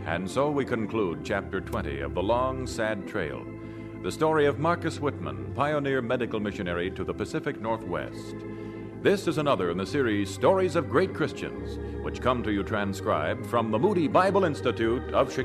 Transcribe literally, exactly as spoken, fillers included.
And so we conclude Chapter twenty of The Long, Sad Trail, the story of Marcus Whitman, pioneer medical missionary to the Pacific Northwest. This is another in the series Stories of Great Christians, which come to you transcribed from the Moody Bible Institute of Chicago.